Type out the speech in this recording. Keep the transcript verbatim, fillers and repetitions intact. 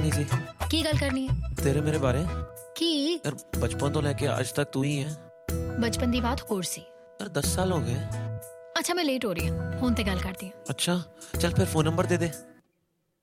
ਕਰਨੀ ਸੀ? ਕੀ ਗੱਲ ਕਰਨੀ ਹੈ? ਤੇਰੇ ਮੇਰੇ ਬਾਰੇ। ਕੀ ਯਾਰ ਬਚਪਨ ਤੋਂ ਲੈ ਕੇ ਅੱਜ ਤੱਕ ਤੂੰ ਹੀ ਹੈ। ਬਚਪਨ ਦੀ ਬਾਤ ਹੋਰ ਸੀ। ਯਾਰ ਦਸ ਸਾਲ ਹੋ ਗਏ। ਅੱਛਾ ਮੈਂ ਲੇਟ ਹੋ ਰਹੀ ਹਾਂ, ਹੁਣ ਤੇ ਗੱਲ ਕਰਦੀ ਹਾਂ। ਅੱਛਾ ਚੱਲ ਫਿਰ ਫੋਨ ਨੰਬਰ ਦੇ ਦੇ।